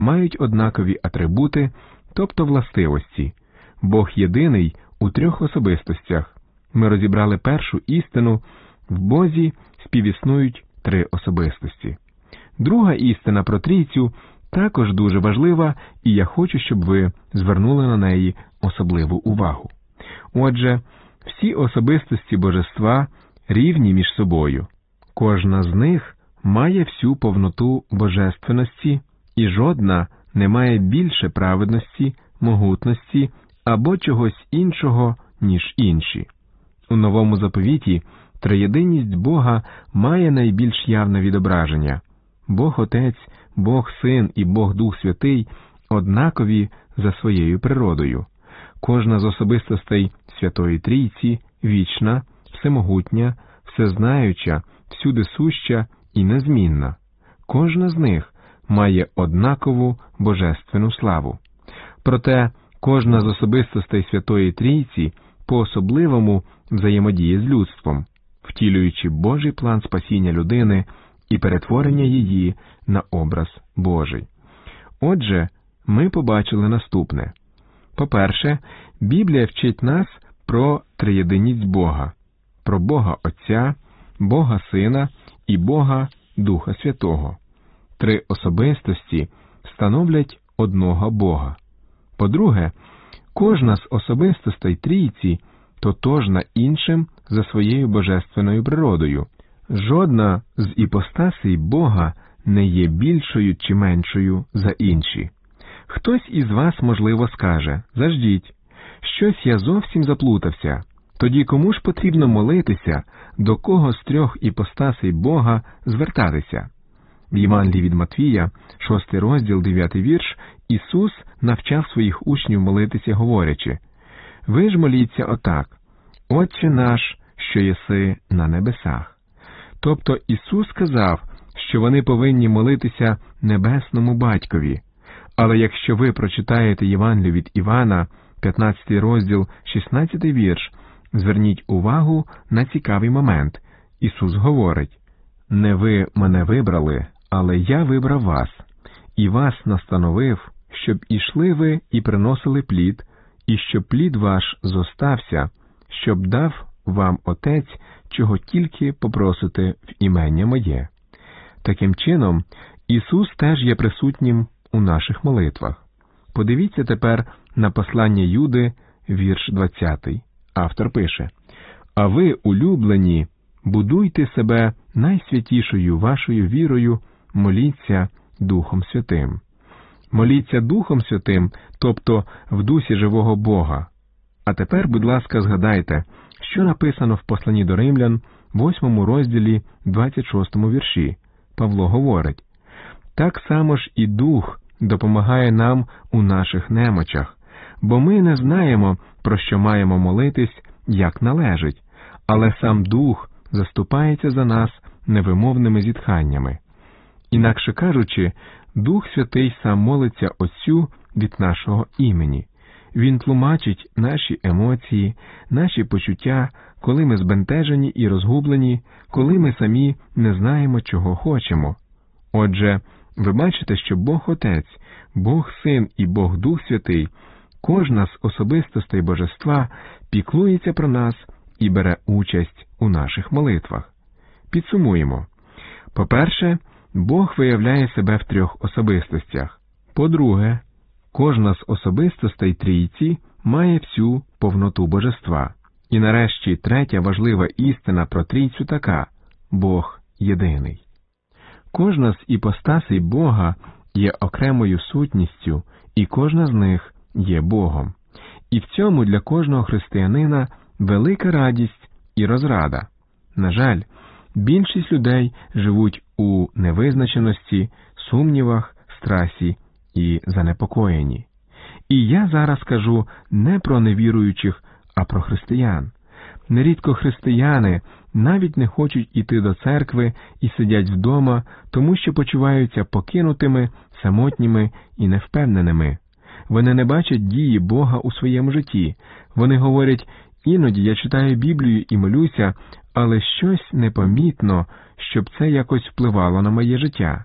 мають однакові атрибути, тобто властивості. Бог єдиний у трьох особистостях. Ми розібрали першу істину: в Бозі співіснують три особистості. Друга істина про Трійцю також дуже важлива, і я хочу, щоб ви звернули на неї особливу увагу. Отже, всі особистості Божества рівні між собою. Кожна з них має всю повноту божественності, і жодна не має більше праведності, могутності або чогось іншого, ніж інші. У Новому Заповіті триєдиність Бога має найбільш явне відображення. Бог Отець, Бог Син і Бог Дух Святий однакові за своєю природою. Кожна з особистостей Святої Трійці вічна, всемогутня, всезнаюча, всюди суща і незмінна. Кожна з них має однакову божественну славу. Проте кожна з особистостей Святої Трійці по-особливому взаємодіє з людством, втілюючи Божий план спасіння людини і перетворення її на образ Божий. Отже, ми побачили наступне. По-перше, Біблія вчить нас про триєдиність Бога, про Бога Отця, Бога Сина і Бога Духа Святого. Три особистості становлять одного Бога. По-друге, кожна з особистостей Трійці тотожна іншим за своєю божественною природою. Жодна з іпостасей Бога не є більшою чи меншою за інші. Хтось із вас, можливо, скаже: «Заждіть, щось я зовсім заплутався. Тоді кому ж потрібно молитися, до кого з трьох іпостасей Бога звертатися?» В Євангелії від Матвія, 6 розділ, 9 вірш, Ісус навчав своїх учнів молитися, говорячи: «Ви ж моліться отак: Отче наш, що єси на небесах». Тобто Ісус сказав, що вони повинні молитися Небесному Батькові. Але якщо ви прочитаєте Євангелію від Івана, 15 розділ, 16 вірш, зверніть увагу на цікавий момент. Ісус говорить: «Не ви мене вибрали, але я вибрав вас, і вас настановив, щоб ішли ви і приносили плід, і щоб плід ваш зостався, щоб дав вам Отець, чого тільки попросите в імення моє». Таким чином, Ісус теж є присутнім у наших молитвах. Подивіться тепер на послання Юди, вірш 20. Автор пише: «А ви, улюблені, будуйте себе найсвятішою вашою вірою, моліться Духом Святим». Моліться Духом Святим, тобто в дусі живого Бога. А тепер, будь ласка, згадайте, що написано в посланні до Римлян, 8 розділі, 26 вірші. Павло говорить: «Так само ж і Дух допомагає нам у наших немочах, бо ми не знаємо, про що маємо молитись, як належить, але сам Дух заступається за нас невимовними зітханнями». Інакше кажучи, Дух Святий сам молиться Отцю від нашого імені. Він тлумачить наші емоції, наші почуття, коли ми збентежені і розгублені, коли ми самі не знаємо, чого хочемо. Отже, ви бачите, що Бог Отець, Бог Син і Бог Дух Святий, кожна з особистостей Божества піклується про нас і бере участь у наших молитвах. Підсумуємо. По-перше, Бог виявляє себе в трьох особистостях. По-друге, кожна з особистостей Трійці має всю повноту Божества. І нарешті третя важлива істина про Трійцю така: Бог єдиний. Кожна з іпостасей Бога є окремою сутністю, і кожна з них є Богом. І в цьому для кожного християнина велика радість і розрада. На жаль, більшість людей живуть у невизначеності, сумнівах, страсі і занепокоєнні. І я зараз кажу не про невіруючих, а про християн. Нерідко християни навіть не хочуть іти до церкви і сидять вдома, тому що почуваються покинутими, самотніми і невпевненими. Вони не бачать дії Бога у своєму житті. Вони говорять: «Іноді я читаю Біблію і молюся, але щось непомітно, щоб це якось впливало на моє життя».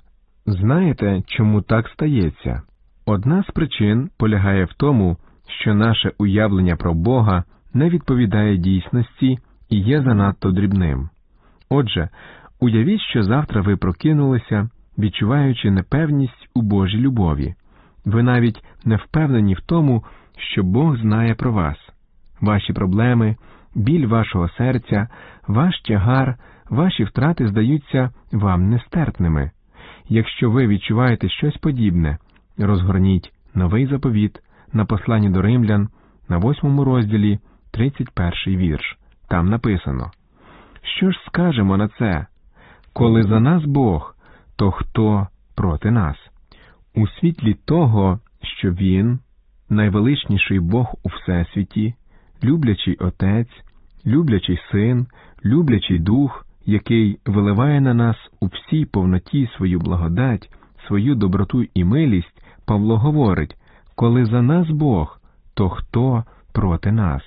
Знаєте, чому так стається? Одна з причин полягає в тому, що наше уявлення про Бога не відповідає дійсності і є занадто дрібним. Отже, уявіть, що завтра ви прокинулися, відчуваючи непевність у Божій любові. Ви навіть не впевнені в тому, що Бог знає про вас. Ваші проблеми, біль вашого серця, ваш тягар, ваші втрати здаються вам нестерпними. Якщо ви відчуваєте щось подібне, розгорніть новий заповіт на посланні до Римлян на 8 розділі, 31 вірш. Там написано: «Що ж скажемо на це? Коли за нас Бог, то хто проти нас?» У світлі того, що Він – найвеличніший Бог у Всесвіті, люблячий Отець, люблячий Син, люблячий Дух, який виливає на нас у всій повноті свою благодать, свою доброту і милість, Павло говорить: «Коли за нас Бог, то хто проти нас?»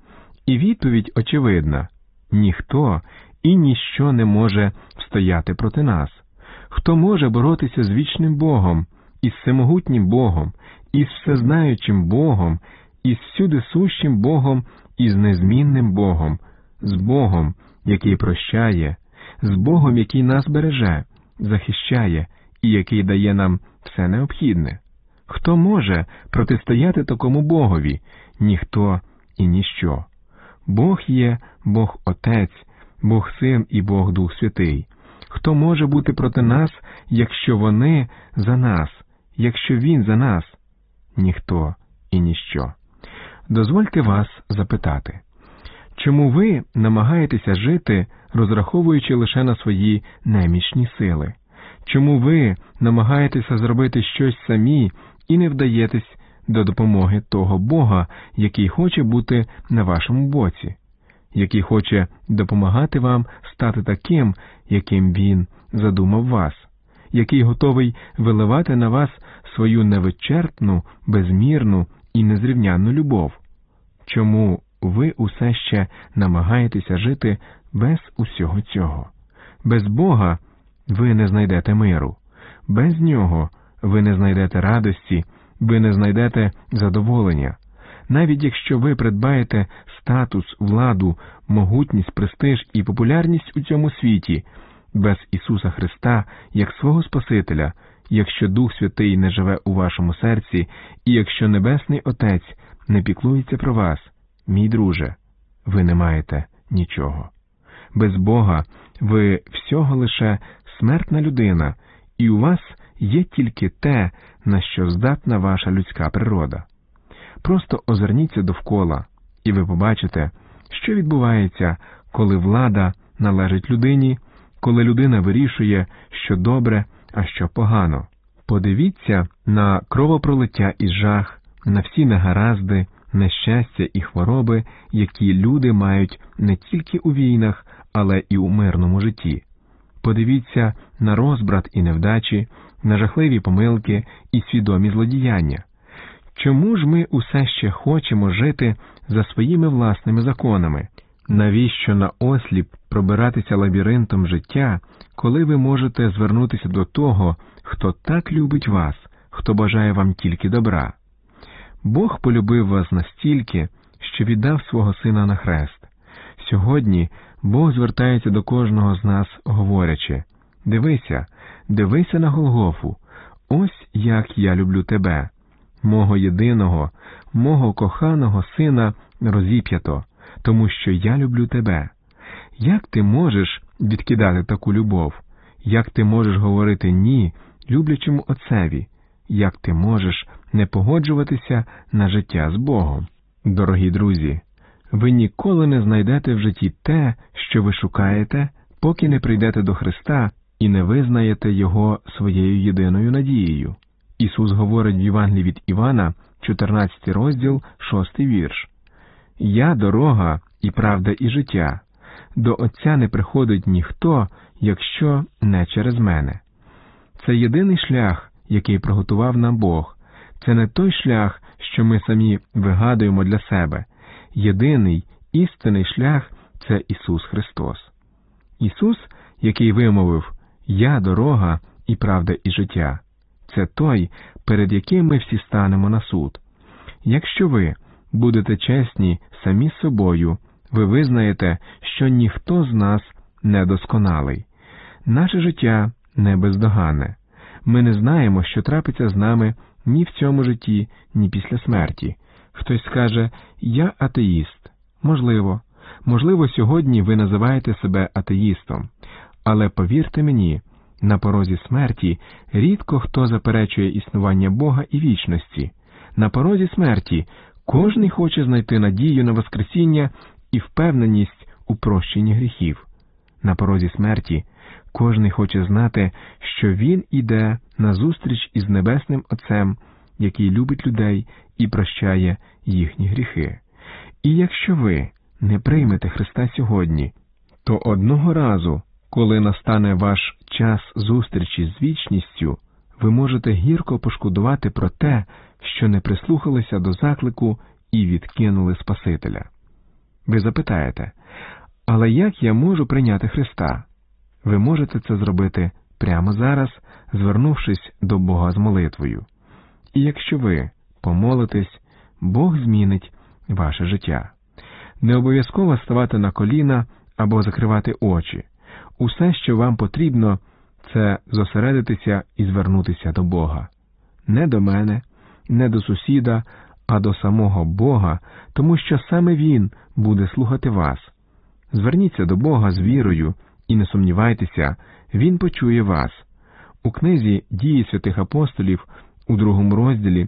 І відповідь очевидна: ніхто і ніщо не може встояти проти нас. Хто може боротися з вічним Богом, із всемогутнім Богом, із всезнаючим Богом, із всюдисущим Богом, із незмінним Богом, з Богом, який прощає, з Богом, який нас береже, захищає і який дає нам все необхідне? Хто може протистояти такому Богові? Ніхто і ніщо. Бог є Бог Отець, Бог Син і Бог Дух Святий. Хто може бути проти нас, якщо вони за нас, якщо Він за нас? Ніхто і ніщо. Дозвольте вас запитати, чому ви намагаєтеся жити, розраховуючи лише на свої немічні сили? Чому ви намагаєтеся зробити щось самі і не вдаєтесь до допомоги того Бога, який хоче бути на вашому боці, який хоче допомагати вам стати таким, яким Він задумав вас, який готовий виливати на вас свою невичерпну, безмірну і незрівнянну любов? Чому ви усе ще намагаєтеся жити без усього цього? Без Бога ви не знайдете миру. Без Нього ви не знайдете радості, ви не знайдете задоволення. Навіть якщо ви придбаєте статус, владу, могутність, престиж і популярність у цьому світі, без Ісуса Христа як свого Спасителя, якщо Дух Святий не живе у вашому серці, і якщо Небесний Отець не піклується про вас, мій друже, ви не маєте нічого. Без Бога ви всього лише смертна людина, і у вас є тільки те, на що здатна ваша людська природа. Просто озирніться довкола, і ви побачите, що відбувається, коли влада належить людині, коли людина вирішує, що добре, а що погано. Подивіться на кровопролиття і жах, на всі негаразди, нещастя і хвороби, які люди мають не тільки у війнах, але і у мирному житті. Подивіться на розбрат і невдачі, на жахливі помилки і свідомі злодіяння. Чому ж ми усе ще хочемо жити за своїми власними законами? Навіщо наосліп пробиратися лабіринтом життя, коли ви можете звернутися до того, хто так любить вас, хто бажає вам тільки добра? Бог полюбив вас настільки, що віддав свого Сина на хрест. Сьогодні Бог звертається до кожного з нас, говорячи: дивися на Голгофу, ось як я люблю тебе, мого єдиного, мого коханого Сина розіп'ято, тому що я люблю тебе. Як ти можеш відкидати таку любов? Як ти можеш говорити «ні» люблячому Отцеві? Як ти можеш не погоджуватися на життя з Богом? Дорогі друзі, ви ніколи не знайдете в житті те, що ви шукаєте, поки не прийдете до Христа і не визнаєте Його своєю єдиною надією. Ісус говорить в Євангелії від Івана, 14 розділ, 6 вірш. «Я дорога і правда і життя. До Отця не приходить ніхто, якщо не через мене». Це єдиний шлях, який приготував нам Бог. Це не той шлях, що ми самі вигадуємо для себе. Єдиний, істинний шлях – це Ісус Христос. Ісус, який вимовив «Я дорога і правда, і життя. Це той, перед яким ми всі станемо на суд. Якщо ви будете чесні самі з собою, ви визнаєте, що ніхто з нас не досконалий. Наше життя не бездоганне. Ми не знаємо, що трапиться з нами ні в цьому житті, ні після смерті. Хтось скаже: «Я атеїст». Можливо, сьогодні ви називаєте себе атеїстом. Але повірте мені, на порозі смерті рідко хто заперечує існування Бога і вічності. На порозі смерті кожний хоче знайти надію на воскресіння і впевненість у прощенні гріхів. На порозі смерті кожний хоче знати, що він іде на зустріч із Небесним Отцем, який любить людей і прощає їхні гріхи. І якщо ви не приймете Христа сьогодні, то одного разу, коли настане ваш час зустрічі з вічністю, ви можете гірко пошкодувати про те, що не прислухалися до заклику і відкинули Спасителя. Ви запитаєте: «Але як я можу прийняти Христа?» Ви можете це зробити прямо зараз, звернувшись до Бога з молитвою. І якщо ви помолитесь, Бог змінить ваше життя. Не обов'язково ставати на коліна або закривати очі. Усе, що вам потрібно, це зосередитися і звернутися до Бога. Не до мене, не до сусіда, а до самого Бога, тому що саме Він буде слухати вас. Зверніться до Бога з вірою і не сумнівайтеся, Він почує вас. У книзі «Дії святих апостолів» у 2 розділі,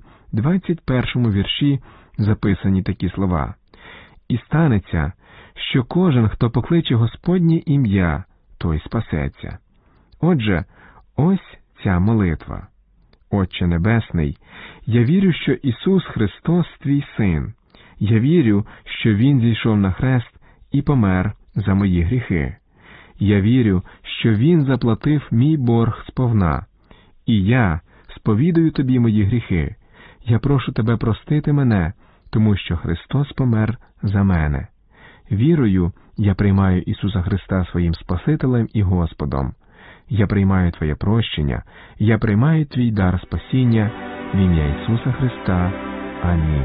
21 вірші записані такі слова: «І станеться, що кожен, хто покличе Господнє ім'я, той спасеться». Отже, ось ця молитва. Отче Небесний, я вірю, що Ісус Христос – Твій Син. Я вірю, що Він зійшов на хрест і помер за мої гріхи. Я вірю, що Він заплатив мій борг сповна. І я сповідую Тобі мої гріхи. Я прошу Тебе простити мене, тому що Христос помер за мене. Вірою я приймаю Ісуса Христа своїм Спасителем і Господом. Я приймаю Твоє прощення, я приймаю Твій дар спасіння в ім'я Ісуса Христа. Амінь.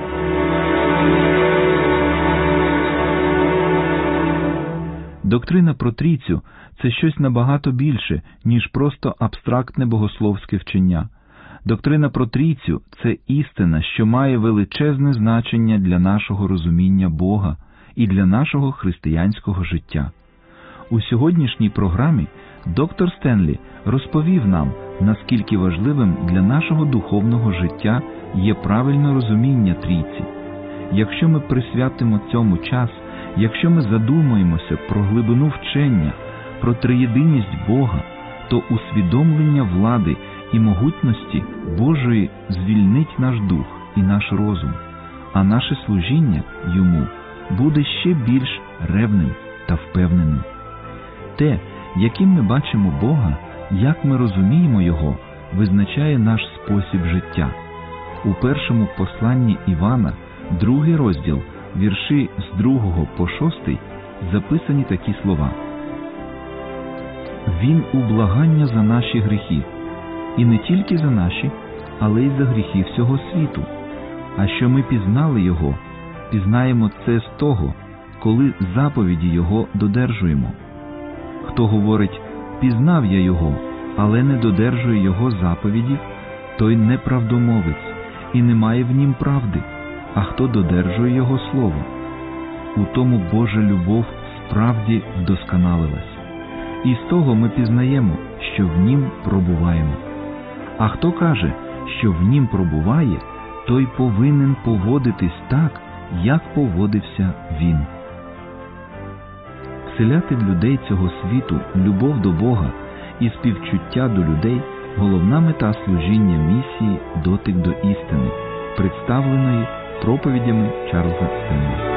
Доктрина про Трійцю – це щось набагато більше, ніж просто абстрактне богословське вчення. Доктрина про Трійцю – це істина, що має величезне значення для нашого розуміння Бога і для нашого християнського життя. У сьогоднішній програмі доктор Стенлі розповів нам, наскільки важливим для нашого духовного життя є правильне розуміння Трійці. Якщо ми присвятимо цьому час, якщо ми задумаємося про глибину вчення, про триєдиність Бога, то усвідомлення влади і могутності Божої звільнить наш дух і наш розум, а наше служіння Йому буде ще більш ревним та впевненим. Те, яким ми бачимо Бога, як ми розуміємо Його, визначає наш спосіб життя. У першому посланні Івана, 2 розділ, вірші з 2 по 6, записані такі слова: «Він у благання за наші гріхи, і не тільки за наші, але й за гріхи всього світу. А що ми пізнали Його, пізнаємо це з того, коли заповіді Його додержуємо. Хто говорить: пізнав я Його, але не додержує Його заповідів, той неправдомовець, і немає в нім правди. А хто додержує Його слово, у тому Божа любов справді вдосконалилась. І з того ми пізнаємо, що в нім пробуваємо. А хто каже, що в нім пробуває, той повинен поводитись так, як поводився він». Вселяти в людей цього світу любов до Бога і співчуття до людей – головна мета служіння місії «Дотик до істини», представленої проповідями Чарльза Стенлі.